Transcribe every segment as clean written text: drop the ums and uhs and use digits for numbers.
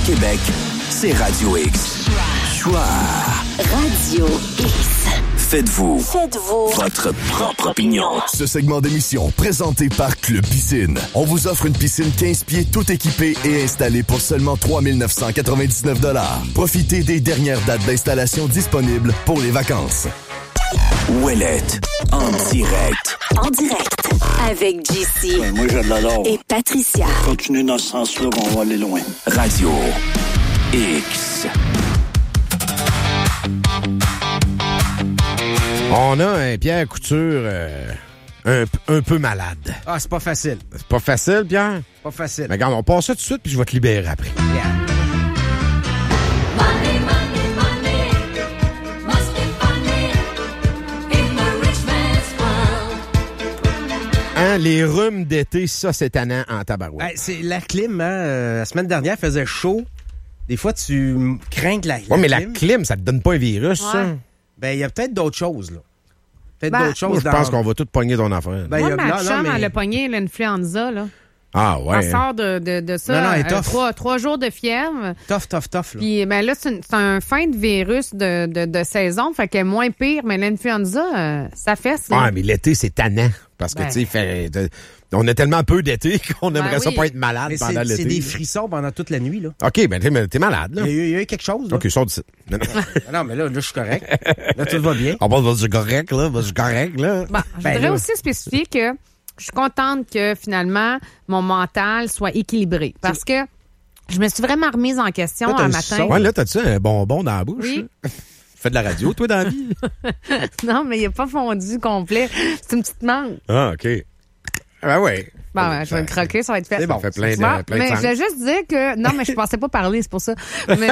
Québec, c'est Radio X. Choix. Radio X. Faites-vous votre propre opinion. Ce segment d'émission présenté par Club Piscine. On vous offre une piscine 15 pieds tout équipée et installée pour seulement 3 999 $. Profitez des dernières dates d'installation disponibles pour les vacances. Ouellette, en direct. En direct. Avec JC. Ouais, moi, je l'adore. Et Patricia. Continuez dans ce sens-là, on va aller loin. Radio X. On a un Pierre Couture un peu malade. Ah, c'est pas facile. C'est pas facile, Pierre? Pas facile. Mais regarde, on passe ça tout de suite, puis je vais te libérer après. Yeah. Hein, les rhumes d'été, ça, c'est tannant en tabarouette. Hey, c'est la clim, hein? La semaine dernière, il faisait chaud. Des fois, tu crains que la Ouais, mais la clim, ça te donne pas un virus, ça? Ben, il y a peut-être d'autres choses, là. Peut-être Ben, d'autres choses. Moi, je pense qu'on va tout pogner ton affaire. Ben, il y Moi, a- ma non, chum, mais- elle a pogné l'influenza, là. Ah, ouais. Elle sort de ça. Non, elle est tough. Trois jours de fièvre. Tough, là. Puis, ben là, c'est un fin de virus de saison, fait qu'elle est moins pire, mais l'influenza, ça fesse, là. Ah, mais l'été, c'est tannant. Parce que, Ben. tu sais, on a tellement peu d'été qu'on aimerait ça oui. pas être malade Mais pendant l'été. c'est des frissons pendant toute la nuit, là. OK, ben t'es malade, là. Il y a eu quelque chose, là. OK, sors d'ici. Non, non. Non, mais là, je suis correct. Là, tout va bien. On va dire correct, là. Vas-y, correct, là. Bon, je Ben voudrais là. aussi spécifier que je suis contente que finalement mon mental soit équilibré parce que je me suis vraiment remise en question Toi, t'as un le matin. son. Ouais, là, t'as-tu un bonbon dans la bouche? Oui. là? Fais de la radio, toi, dans la vie? Non, mais il n'est pas fondu complet. C'est une petite mangue. Ah, OK. Ah, ouais. Bon, ouais, je vais le croquer, ça va être fait. C'est bon. Ça fait plein de Bon, plein de mais sang. je voulais juste dire que... Non, mais je pensais pas parler, c'est pour ça. Mais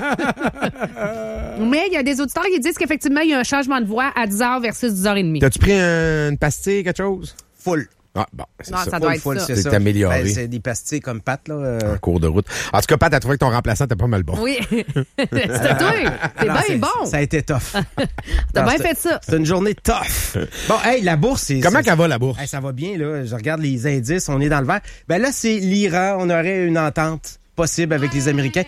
mais il y a des auditeurs qui disent qu'effectivement, il y a un changement de voix à 10h versus 10h30. T'as-tu pris une pastille, quelque chose? Full. Ah, bon, c'est Non, ça. ça doit être ça. c'est C'est ça. amélioré. Ben, c'est des pastilles comme Pat, là. En cours de route. En tout cas, Pat, t'as trouvé que ton remplaçant était pas mal bon. Oui. C'était toi. C'est Non, bien bon. Ça a été tough. T'as Non, bien c'est- fait ça. C'est une journée tough. Bon, hey, la bourse, c'est... Comment c'est- qu'elle va, la bourse? Hey, ça va bien, là. Je regarde les indices, on est dans le vert. Ben là, c'est l'Iran. On aurait une entente possible avec les Américains.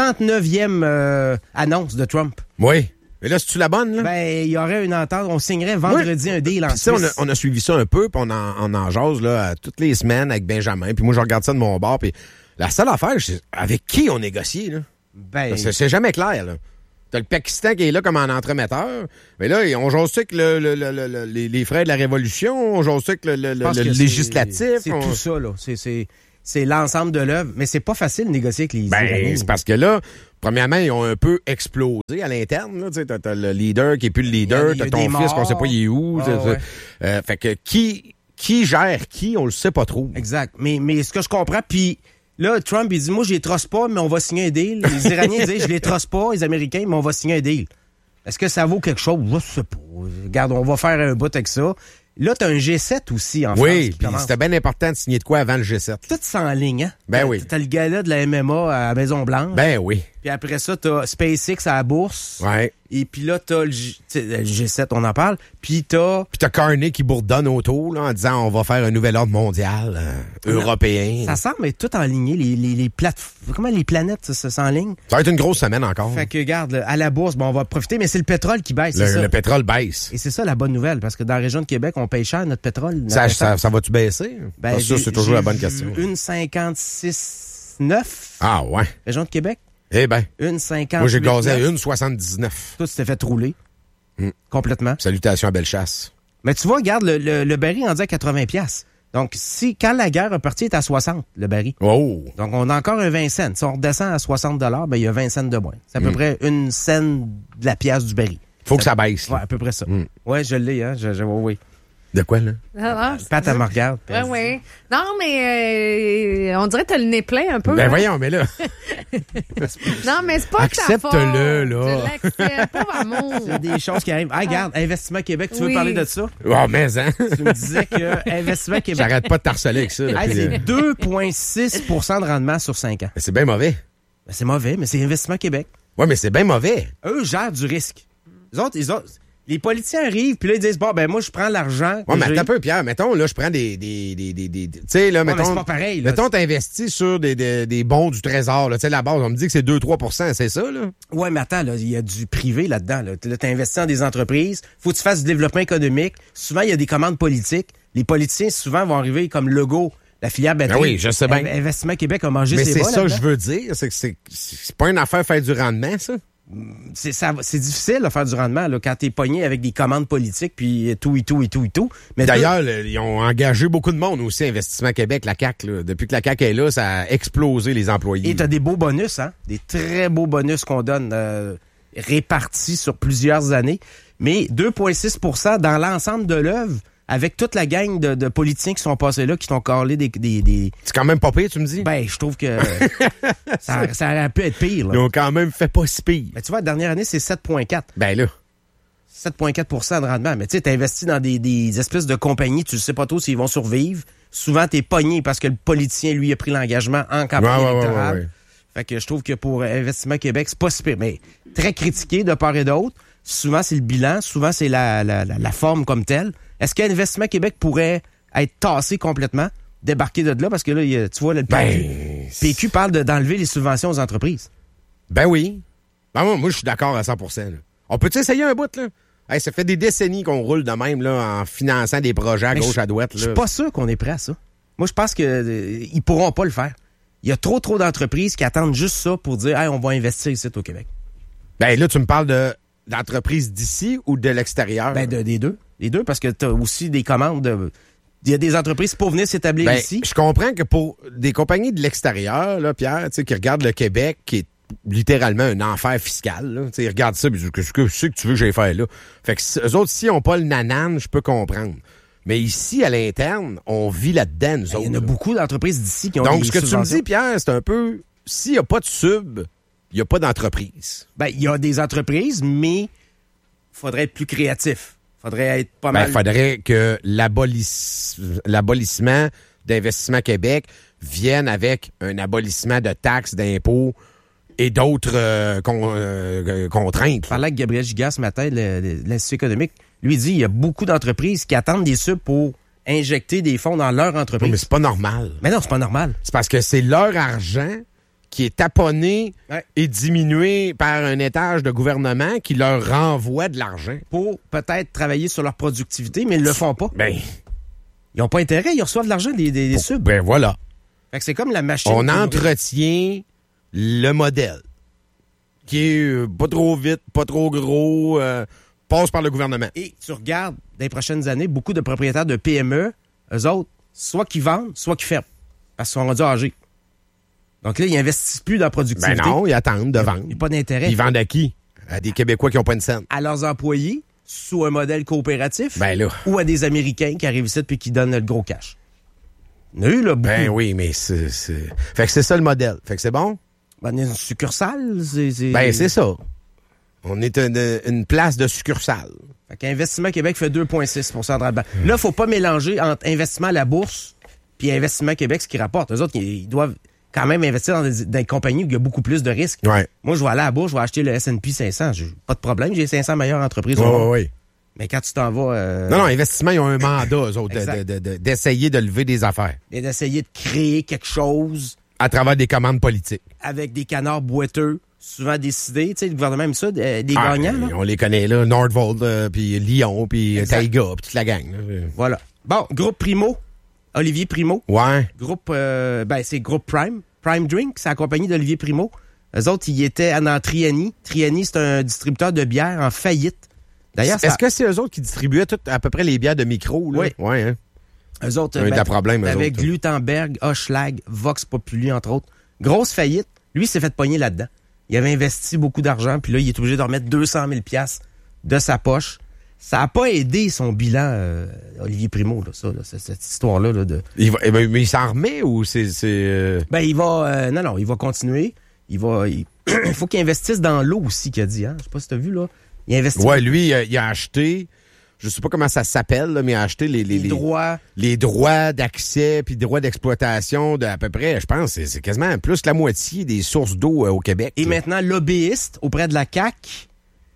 39e annonce de Trump. Oui. Mais là, c'est-tu la bonne, là? Ben, il y aurait une entente. On signerait vendredi un deal en Puis ça, Suisse. on a suivi ça un peu, puis on en jase là, toutes les semaines avec Benjamin. Puis moi, je regarde ça de mon bord. Puis la seule affaire, c'est avec qui on négocie, là? Ben, Parce que c'est jamais clair, là. T'as le Pakistan qui est là comme en entremetteur. Mais là, on jase ça avec les frères de la Révolution, on jase ça avec je le pense que législatif. C'est on- tout ça, là. C'est l'ensemble de l'œuvre. Mais c'est pas facile de négocier avec les Ben, Iraniens. c'est parce que là, premièrement, ils ont un peu explosé à l'interne. Là, tu sais, t'as le leader qui est plus le leader, Il y a t'as ton des fils morts. qu'on sait pas il est où. Ah, ouais. Fait que qui gère qui, on le sait pas trop. Exact. Mais ce que je comprends, puis là, Trump, il dit, moi, je les trosse pas, mais on va signer un deal. Les Iraniens disent, je les trosse pas, les Américains, mais on va signer un deal. Est-ce que ça vaut quelque chose? Je sais pas. Regarde, on va faire un bout avec ça. Là, t'as un G7 aussi en France. Oui, qui puis commence. c'était bien important de signer de quoi avant le G7. Tout ça en ligne, hein? Ben oui. T'as le gala de la MMA à la Maison-Blanche. Ben oui. Puis après ça, t'as SpaceX à la bourse. Ouais. Et puis là, t'as le G7, on en parle. Puis t'as... Puis t'as Carney qui bourdonne autour là, en disant on va faire un nouvel ordre mondial européen. Ça semble être tout en ligne. Les plateformes... Comment les planètes s'enlignent? Ça va être une grosse semaine encore. Fait que, regarde, à la bourse, bon, on va profiter, mais c'est le pétrole qui baisse, c'est ça. Le pétrole baisse. Et c'est ça la bonne nouvelle, parce que dans la région de Québec, on paye cher notre pétrole. notre Ça essence. va-tu baisser? Ben, ça, c'est toujours la bonne question. Une 56,9, Ah ouais. région de Québec. Eh ben, Une 58. moi j'ai gazé à 1,79. Toi, tu t'es fait rouler. Complètement. Salutations à Bellechasse. Mais tu vois, regarde, le baril rendu à 80 piastres. Donc, quand la guerre est partie, il est à 60, le baril. Oh! Donc, on a encore un 20 cents. Si on redescend à 60 ben, il y a 20 cents de moins. C'est à peu près une scène de la pièce du baril. Faut que ça baisse. Ouais, là. à peu près ça. Ouais, je l'ai, hein. Oui. De quoi, là? Pat, elle me regarde. Oui, oui. Non, mais on dirait que t'as le nez plein un peu. Ben hein? voyons, mais là. Non, mais c'est pas de ta faute. Accepte-le, là. Je l'accepte, pauvre amour. Il y a des choses qui arrivent. Ah, regarde, Investissement Québec, tu veux Oui. parler de ça? Oh, mais hein. Tu me disais que Investissement Québec, J'arrête pas de t'harceler avec ça. hey, depuis, c'est 2,6 de rendement sur 5 ans. C'est bien mauvais. Ben, c'est mauvais, mais c'est Investissement Québec. Ouais, mais c'est bien mauvais. Eux gèrent du risque. Les autres, Les politiciens arrivent, puis là, ils disent, bon, ben moi, je prends l'argent. Ouais, mais attends un peu, Pierre. Mettons, là, je prends des tu sais, là, mettons. Mais c'est pas pareil, là. Mettons, t'investis sur des bons du Trésor, là. Tu sais, la base, on me dit que c'est 2-3 %, c'est ça, là? Ouais, mais attends, là, il y a du privé là-dedans, là. Là, t'as investi dans des entreprises. Faut que tu fasses du développement économique. Souvent, il y a des commandes politiques. Les politiciens, souvent, vont arriver comme Legault. La filière batterie. Ben oui, je sais bien. Investissement Québec a mangé mais ses c'est bas ça que là-dedans. je veux dire. C'est que c'est pas une affaire faire du rendement, ça? C'est difficile de faire du rendement là, quand t'es pogné avec des commandes politiques puis tout. Mais d'ailleurs, ils ont engagé beaucoup de monde aussi, Investissement Québec, la CAQ. Là. Depuis que la CAQ est là, ça a explosé les employés. Et t'as des beaux bonus, hein? Des très beaux bonus qu'on donne répartis sur plusieurs années. Mais 2,6 % dans l'ensemble de l'œuvre, avec toute la gang de politiciens qui sont passés là, qui t'ont calé des... C'est quand même pas pire, tu me dis? Ben, je trouve que ça aurait pu être pire. Là. Ils ont quand même fait pas si pire. Ben, tu vois, la dernière année, c'est 7,4. Ben là. 7,4 % de rendement. Mais tu sais, t'investis dans des espèces de compagnies, tu ne sais pas trop s'ils vont survivre. Souvent, t'es pogné parce que le politicien, lui, a pris l'engagement en campagne électorale. Ouais. Fait que je trouve que pour Investissement Québec, c'est pas si pire. Mais très critiqué de part et d'autre. Souvent, c'est le bilan. Souvent, c'est la forme comme telle. Est-ce qu'Investissement Québec pourrait être tassé complètement, débarquer de là? Parce que là, tu vois, le PQ parle d'enlever les subventions aux entreprises. Ben oui. Ben moi, je suis d'accord à 100%. Là. On peut-tu essayer un bout, là? Hey, ça fait des décennies qu'on roule de même là, en finançant des projets à gauche, à droite. Je suis pas sûr qu'on est prêt à ça. Moi, je pense qu'ils pourront pas le faire. Il y a trop d'entreprises qui attendent juste ça pour dire hey, on va investir ici au Québec. Ben là, tu me parles d'entreprises d'ici ou de l'extérieur? Ben des deux. Les deux, parce que tu as aussi des commandes il y a des entreprises pour venir s'établir ici. Je comprends que pour des compagnies de l'extérieur, là, Pierre, tu sais, qui regardent le Québec, qui est littéralement un enfer fiscal, là, tu sais, ils regardent ça, puis ils disent, qu'est-ce que tu veux que j'aille faire là? Fait que eux autres, s'ils n'ont pas le nanan, je peux comprendre. Mais ici, à l'interne, on vit là-dedans, nous autres. Il y en a beaucoup d'entreprises d'ici qui ont donc, des ce que tu me dis, Pierre, c'est un peu, s'il n'y a pas de sub, il n'y a pas d'entreprise. Ben, il y a des entreprises, mais il faudrait être plus créatif. Faudrait être pas mal. Il faudrait que l'abolissement d'Investissement Québec vienne avec un abolissement de taxes, d'impôts et d'autres contraintes. Je parlais avec Gabriel Gigas ce matin de l'Institut économique. Lui dit il y a beaucoup d'entreprises qui attendent des subs pour injecter des fonds dans leur entreprise. Oui, mais c'est pas normal. Mais non, c'est pas normal. C'est parce que c'est leur argent qui est taponné et diminué par un étage de gouvernement qui leur renvoie de l'argent. Pour peut-être travailler sur leur productivité, mais ils le font pas. Ben, ils n'ont pas intérêt, ils reçoivent de l'argent des subs. Ben voilà. Fait que c'est comme la machine. On entretient le modèle qui est pas trop vite, pas trop gros, passe par le gouvernement. Et tu regardes, dans les prochaines années, beaucoup de propriétaires de PME, eux autres, soit qui vendent, soit qui ferment. Parce qu'ils sont rendus âgés. Donc là, ils n'investissent plus dans la productivité. Ben non, ils attendent de vendre. Il n'y a pas d'intérêt. Ils vendent à qui? À des Québécois qui n'ont pas une scène. À leurs employés, sous un modèle coopératif. Ben là. Ou à des Américains qui arrivent ici puis qui donnent le gros cash. Il y en a eu, là, beaucoup. Ben oui, mais c'est... Fait que c'est ça le modèle. Fait que c'est bon? Ben, une succursale, Ben, c'est ça. On est une place de succursale. Fait qu'Investissement Québec fait 2,6 % de rendement. Là, il ne faut pas mélanger entre investissement à la bourse puis Investissement Québec, ce qui rapporte. Eux autres, ils doivent quand même investir dans des compagnies où il y a beaucoup plus de risques. Ouais. Moi, je vais aller à la bourse, je vais acheter le S&P 500. J'ai pas de problème, j'ai 500 meilleures entreprises. Oui. Mais quand tu t'en vas... Non, Investissement, ils ont un mandat, eux autres, d'essayer de lever des affaires. Et d'essayer de créer quelque chose... À travers des commandes politiques. Avec des canards boiteux, souvent décidés. Tu sais, le gouvernement aime ça, des gagnants. Là. On les connaît, là. Nordvolt, puis Lyon, puis Taïga, puis toute la gang. Là. Voilà. Bon, groupe Primo. Olivier Primo. Ouais. Groupe, c'est Groupe Prime. Prime Drink, c'est la compagnie d'Olivier Primo. Eux autres, ils étaient dans Triani. Triani, c'est un distributeur de bière en faillite. D'ailleurs, est-ce que c'est eux autres qui distribuaient à peu près les bières de micro? Là? Oui. Ouais, hein? Eux autres, problème, avec Glutenberg, Hochlag, Vox Populi, entre autres. Grosse faillite. Lui, il s'est fait pogner là-dedans. Il avait investi beaucoup d'argent, puis là, il est obligé de remettre 200 000 $, de sa poche. Ça n'a pas aidé son bilan, Olivier Primo, là, cette histoire-là. Là, mais il s'en remet ou c'est... Ben, il va... non, il va continuer. Il faut qu'il investisse dans l'eau aussi, qu'il a dit. Hein? Je sais pas si tu as vu, là. Il investit... Ouais, lui, il a acheté... Je sais pas comment ça s'appelle, là, mais il a acheté les droits. Les droits d'accès puis droits d'exploitation de à peu près, je pense, c'est quasiment plus que la moitié des sources d'eau au Québec. Et maintenant, lobbyiste auprès de la CAQ.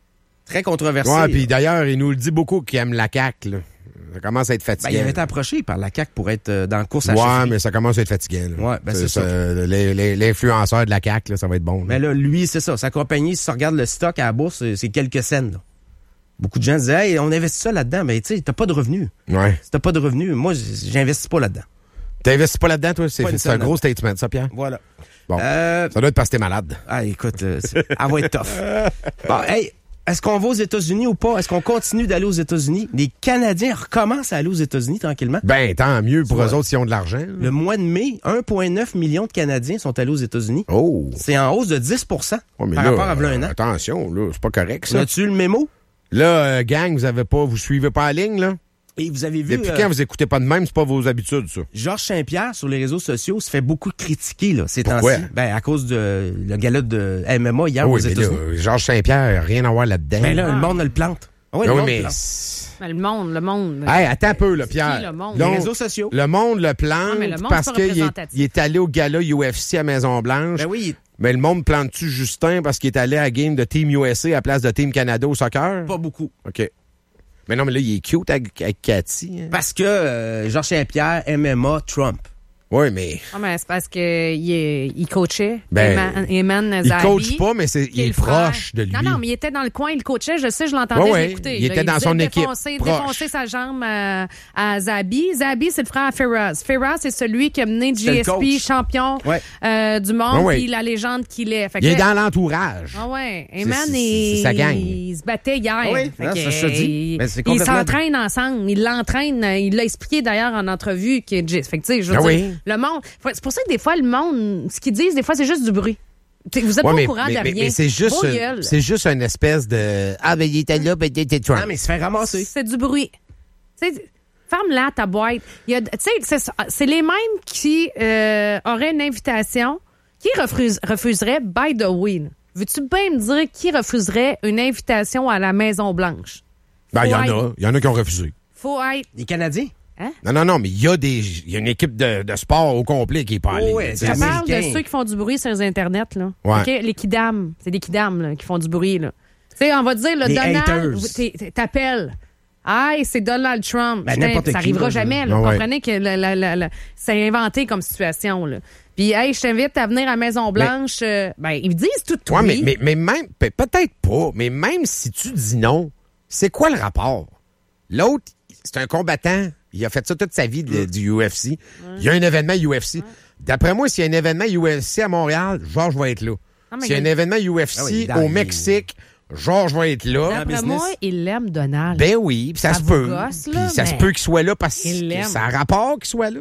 Très controversé. Ouais, puis d'ailleurs, il nous le dit beaucoup qu'il aime la CAQ, là. Ça commence à être fatigant. Ben, il avait été approché par la CAQ pour être dans la course à Ouais, chefferie. mais ça commence à être fatigant. Là. Ouais, ben c'est ça. L'influenceur de la CAQ, là, ça va être bon. Là. Mais là, lui, c'est ça. Sa compagnie, si tu regardes le stock à la bourse, c'est quelques cents. Là. Beaucoup de gens disaient, hey, on investit ça là-dedans. Mais tu sais, t'as pas de revenus. Ouais. Si t'as pas de revenus, moi, j'investis pas là-dedans. T'investis pas là-dedans, toi? Pas une C'est un scène gros statement, ça, Pierre? Voilà. Bon. Ça doit être parce que t'es malade. Ah, écoute, elle va être tough. Bon, hey, est-ce qu'on va aux États-Unis ou pas? Est-ce qu'on continue d'aller aux États-Unis? Les Canadiens recommencent à aller aux États-Unis tranquillement. Ben, tant mieux pour eux autres s'ils ont de l'argent. Le mois de mai, 1,9 million de Canadiens sont allés aux États-Unis. Oh! C'est en hausse de 10 mais par là, rapport à v'là un an. Attention, là, c'est pas correct, ça. As-tu eu le mémo? Là, gang, vous suivez pas la ligne, là? Et vous avez vu... Depuis quand vous écoutez pas de même, c'est pas vos habitudes, ça? Georges Saint-Pierre, sur les réseaux sociaux, se fait beaucoup critiquer là, ces Pourquoi? temps-ci. Ben, à cause de le gala de MMA hier aux Oui, mais États-Unis. là, Georges Saint-Pierre, rien à voir là-dedans. Ben là, le monde le plante. Ah ouais, oui, le monde mais... le plante. Ben, le monde. Hey, attends un peu, là, C'est Pierre. qui, le monde? Les Donc, réseaux sociaux. Le monde le plante Non, mais le monde, parce c'est pas qu'il représentatif. est allé au gala UFC à Maison-Blanche. Ben oui, Mais le monde plante-tu Justin parce qu'il est allé à la game de Team USA à la place de Team Canada au soccer? pas beaucoup. OK. Mais non, mais là, il est cute avec Cathy. Hein? Parce que Georges Saint-Pierre, MMA, Trump. Oui, mais... Ah, mais c'est parce que il coachait. Ben, Eman il Zahabi, coach pas, mais qui il est le frère. proche de lui. Non, mais il était dans le coin, il coachait. Je sais, je l'entendais, Ouais, je ouais. l'ai écouté. Il était dans disait son équipe, proche. défoncer sa jambe à Zahabi. Zahabi, c'est le frère à Firas. Firas, c'est celui qui a mené C'est le GSP coach. champion Ouais. du monde, Ouais, ouais. puis la légende qu'il est. Fait Il est que- dans l'entourage. Ah ouais, Eman, c'est sa gang. il se battait hier. Ah oui, Fait non, que, ça, je te dis. Mais c'est ils complètement- s'entraînent ensemble. Il l'entraîne. Il l'a expliqué d'ailleurs en entrevue. Fait que, tu sais, je veux Ah dire, oui? le monde. C'est pour ça que des fois, le monde, ce qu'ils disent, des fois, c'est juste du bruit. T'sais, vous êtes Ouais, pas mais, au courant de mais- rien. mais c'est juste, Vos gueules. c'est juste une espèce de... Ah, ben, il était là, ben, il était Trump. Ah, mais il se fait ramasser. C'est du bruit. Tu sais, ferme-la, ta boîte. Tu sais, c'est les mêmes qui auraient une invitation, qui refuseraient, by the way. Là. Veux-tu bien me dire qui refuserait une invitation à la Maison-Blanche? Ben, il y en Faut a. être- Il y en a qui ont refusé. Faut être... Les Canadiens? Non, mais il y a une équipe de sport au complet qui est pas allée. Oh, ouais, tu sais. Je c'est parle de américain. ceux qui font du bruit sur les Internet, là. Ouais. OK? Les kidams. C'est des kidams, là, qui font du bruit, là. Tu sais, on va dire, le Les Donald, haters. t'appelles. Aïe, c'est Donald Trump. Ben, Putain, n'importe ça qui, arrivera là, jamais, là. Ah Vous ouais. comprenez que c'est inventé comme situation, là. Puis, hey, je t'invite à venir à Maison-Blanche. Ben, ils disent tout Ouais, oui. mais même, peut-être pas, mais même si tu dis non, c'est quoi le rapport? L'autre, c'est un combattant. Il a fait ça toute sa vie du UFC. Il y a un événement UFC. D'après moi, s'il y a un événement UFC à Montréal, Georges va être là. mais S'il y a un il y a- événement UFC Ah oui, au Mexique, Georges va être là. D'après business. moi, il l'aime, Donald. Ben oui, puis ça Ça se vous peut. gosse, Puis là, ça se mais peut qu'il soit là parce il que l'aime. ça a rapport qu'il soit là.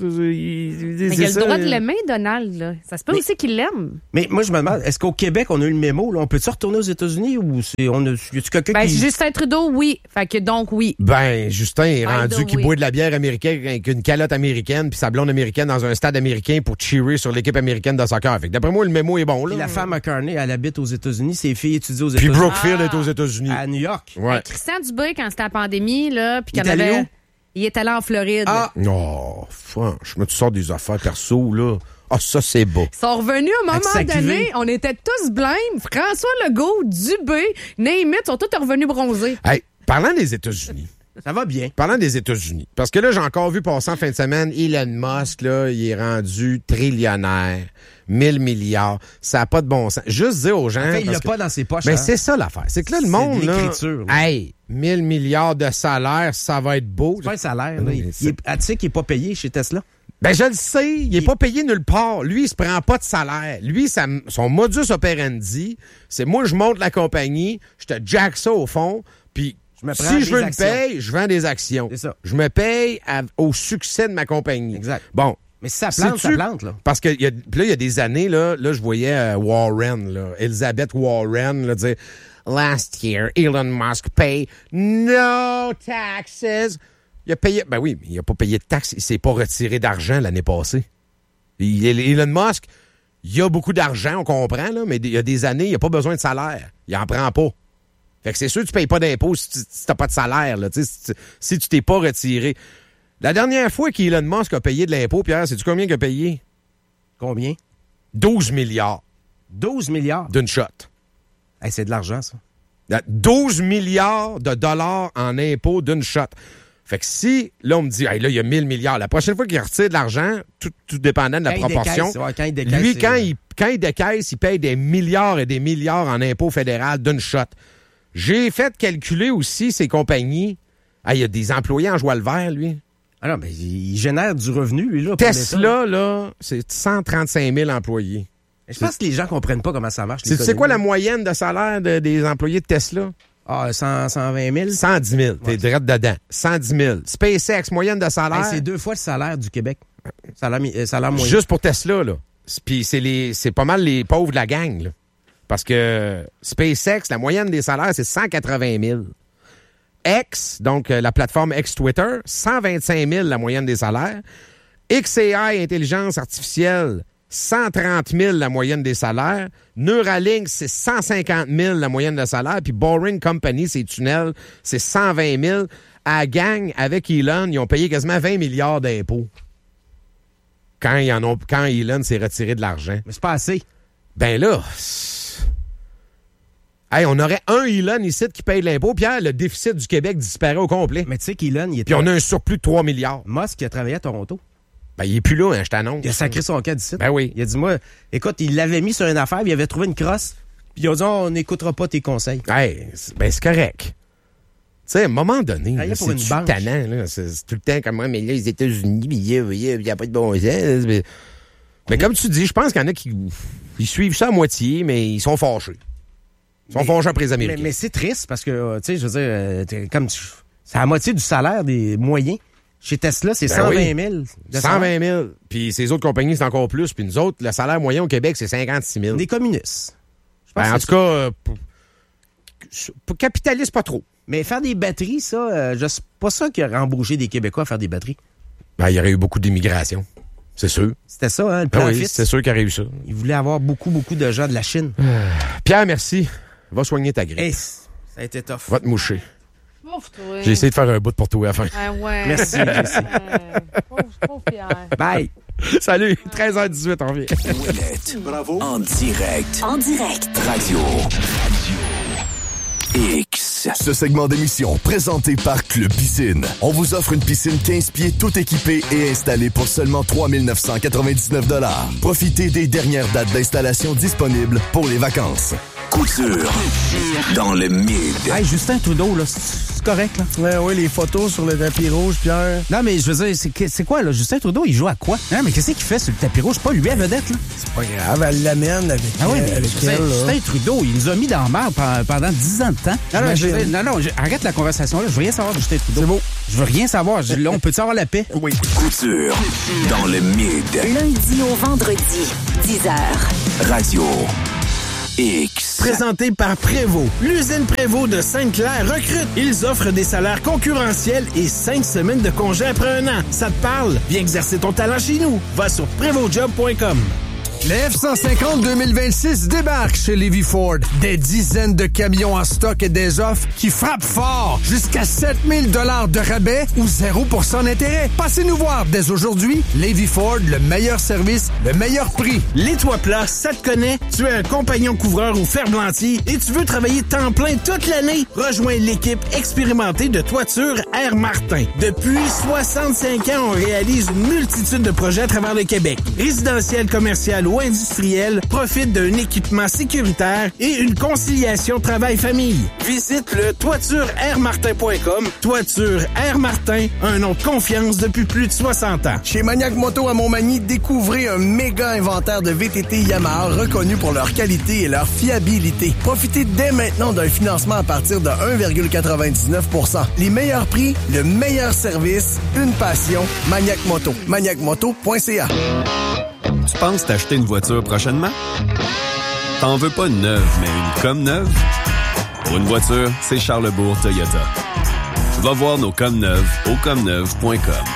Mais il a le droit de l'aimer, Donald, là. Ça se peut aussi qu'il l'aime. Mais moi, je me demande, est-ce qu'au Québec, on a eu le mémo? Là? On peut-tu retourner aux États-Unis ou y a-tu quelqu'un Ben, qui... Justin Trudeau, oui. Fait que donc, oui. Ben, Justin est By rendu the qu'il way. boit de la bière américaine avec une calotte américaine puis sa blonde américaine dans un stade américain pour cheerer sur l'équipe américaine de soccer. Fait que d'après moi, le mémo est bon, là. Puis la femme McCartney, elle habite aux États-Unis, ses filles étudient aux Puis États-unis. Brookfield est aux États-Unis. À New York. Ouais. Christian Dubé, quand c'était la pandémie, là, puis Il qu'il y en est allé avait. où? Il est allé en Floride. Ah! Oh, franchement, tu sors des affaires perso, là. Ah, ça, c'est beau. Ils sont revenus à un Avec moment sa donné. cuvée. On était tous blêmes. François Legault, Dubé, Name it, sont tous revenus bronzés. Hey, parlant des États-Unis. Ça va bien. Parlant des États-Unis. Parce que là, j'ai encore vu passer en fin de semaine, Elon Musk, là, il est rendu trillionnaire. 1000 milliards. Ça n'a pas de bon sens. Juste dire aux gens. En fait, il parce l'a que- pas dans ses poches. Mais hein? c'est ça l'affaire. C'est que là, le C'est monde, de là. l'écriture, là. Hey, 1000 milliards de salaire, ça va être beau. C'est pas un salaire. Là. Oui, c'est- Tu sais qu'il n'est pas payé chez Tesla? Ben, je le sais. Il est pas payé nulle part. Lui, il se prend pas de salaire. Lui, son modus operandi, c'est moi, je monte la compagnie, je te jack ça au fond, puis Je me prends si des je veux actions. le paye, je vends des actions. C'est ça. Je me paye au succès de ma compagnie. Exact. Bon. Mais si ça plante, Sais-tu- ça plante, là. Parce que puis là, il y a des années, là je voyais Warren, là, Elizabeth Warren, là, dire Last year, Elon Musk paid no taxes. Il a payé. Ben oui, mais il a pas payé de taxes. Il s'est pas retiré d'argent l'année passée. Elon Musk, il a beaucoup d'argent, on comprend, là, mais il y a des années, il a pas besoin de salaire. Il en prend pas. Fait que c'est sûr que tu payes pas d'impôts si t'as pas de salaire, là, tu sais, si tu t'es pas retiré. La dernière fois qu'Elon Musk a payé de l'impôt, Pierre, sais-tu combien qu'il a payé? Combien? 12 milliards 12 milliards. d'une shot. Hey, c'est de l'argent, ça. 12 milliards de dollars en impôts d'une shot. Fait que si, là, on me dit, hey, là, il y a 1000 milliards. La prochaine fois qu'il retire de l'argent, tout dépendant de la proportion, quand il décaisse, lui, quand il décaisse, il paye des milliards et des milliards en impôts fédéraux d'une shot. J'ai fait calculer aussi ces compagnies. Ah, il y a des employés en joie le vert, lui. Ah non, mais il génère du revenu, lui, là. Tesla, là, c'est 135 000 employés. Je pense que les gens comprennent pas comment ça marche. C'est quoi la moyenne de salaire des employés de Tesla? Ah, 120 000? 110 000. T'es direct dedans. 110 000. SpaceX, moyenne de salaire. Hey, c'est 2 fois le salaire du Québec. Salaire moyen. Juste pour Tesla, là. Puis c'est pas mal les pauvres de la gang, là. Parce que SpaceX, la moyenne des salaires, c'est 180 000. X, donc la plateforme X Twitter, 125 000 la moyenne des salaires. XAI, intelligence artificielle, 130 000 la moyenne des salaires. Neuralink, c'est 150 000 la moyenne de salaire. Puis Boring Company, c'est tunnel, c'est 120 000. À la gang, avec Elon, ils ont payé quasiment 20 milliards d'impôts. Quand Elon s'est retiré de l'argent. Mais c'est pas assez. Ben là... Hey, on aurait un Elon ici qui paye de l'impôt, Pierre, le déficit du Québec disparaît au complet. Mais tu sais qu'Elon, il est... Puis on a un surplus de 3 milliards. Musk, qui a travaillé à Toronto. Ben, il est plus là, hein, je t'annonce. Il a sacré son cas d'ici. Ben oui. Il a dit, moi, écoute, il l'avait mis sur une affaire, il avait trouvé une crosse, puis il a dit, on n'écoutera pas tes conseils. Hey, c'est correct. Tu sais, à un moment donné, là, pour une c'est banque. tannant, là. C'est tout le temps comme moi, mais là, les États-Unis, il n'y a pas de bon sens. Mais comme tu dis, je pense qu'il y en a qui ils suivent ça à moitié, mais ils sont fâchés. Ils sont fâchés après les Américains. Mais c'est triste parce que, tu sais, je veux dire, c'est à moitié du salaire des moyens. Chez Tesla, c'est 120 000. 120 000. Puis ces autres compagnies, c'est encore plus. Puis nous autres, le salaire moyen au Québec, c'est 56 000. Des communistes. En tout cas, pour capitaliste, pas trop. Mais faire des batteries, ça, je suis pas sûr qu'il aurait embauché des Québécois à faire des batteries. Ben, il y aurait eu beaucoup d'immigration. C'est sûr. C'était ça, hein, le plan oui, Fitz. c'est sûr qu'il y aurait eu ça. Il voulait avoir beaucoup de gens de la Chine. Pierre, merci. Va soigner ta grippe. Hey, ça a été tough. Va te moucher. Pauvre toi. J'ai essayé de faire un bout pour toi à la fin. Ah ouais. Merci. Pauvre Pierre. Bye. Salut, 13h18, on revient. Ouellette. Bravo. En direct. En direct. Radio X. Ce segment d'émission, présenté par Club Piscine. On vous offre une piscine 15 pieds tout équipée et installée pour seulement 3 999 $. Profitez des dernières dates d'installation disponibles pour les vacances. Couture. Dans le mid. Hey, Justin Trudeau, là, c'est correct, là? Oui, les photos sur le tapis rouge, Pierre. Non, mais je veux dire, c'est quoi, là? Justin Trudeau, il joue à quoi? Non, mais qu'est-ce qu'il fait sur le tapis rouge? C'est pas lui à vedette, là? C'est pas grave, elle l'amène avec, avec Justin, elle. Là. Justin Trudeau, il nous a mis dans la merde pendant 10 ans de temps. Arrête la conversation, là. Je veux rien savoir de Justin Trudeau. C'est beau. Je veux rien savoir. Là, on peut-tu avoir la paix? Oui. Couture. Dans le mid. Lundi au vendredi, 10h. Radio X. Présenté par Prévost. L'usine Prévost de Sainte-Claire recrute. Ils offrent des salaires concurrentiels et 5 semaines de congé après 1 an. Ça te parle? Viens exercer ton talent chez nous. Va sur prévostjob.com. Le F-150 2026 débarque chez Levy Ford. Des dizaines de camions en stock et des offres qui frappent fort. Jusqu'à 7 000 $ de rabais ou 0% d'intérêt. Passez nous voir dès aujourd'hui. Levy Ford, le meilleur service, le meilleur prix. Les toits plats, ça te connaît? Tu es un compagnon couvreur ou ferblantier et tu veux travailler temps plein toute l'année? Rejoins l'équipe expérimentée de Toiture Air Martin. Depuis 65 ans, on réalise une multitude de projets à travers le Québec. Résidentiel, commercial ou industriel, profite d'un équipement sécuritaire et une conciliation travail-famille. Visite le toitureairmartin.com. Toiture Air Martin, un nom de confiance depuis plus de 60 ans. Chez Maniac Moto à Montmagny, découvrez un méga inventaire de VTT Yamaha reconnus pour leur qualité et leur fiabilité. Profitez dès maintenant d'un financement à partir de 1,99 %. Les meilleurs prix, le meilleur service, une passion, Maniac Moto. maniacmoto.ca. Tu penses t'acheter une voiture prochainement? T'en veux pas une neuve, mais une comme neuve? Pour une voiture, c'est Charlebourg Toyota. Va voir nos comme neuves au comneuve.com.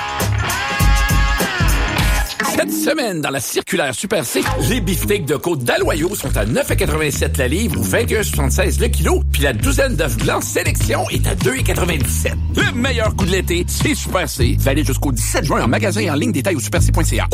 Cette semaine, dans la circulaire Super C, les beefsteaks de côte d'Aloyau sont à 9,87 la livre ou 21,76 le kilo, puis la douzaine d'œufs blancs sélection est à 2,97. Le meilleur coup de l'été, c'est Super C. Valide jusqu'au 17 juin en magasin et en ligne, détail au superc.ca.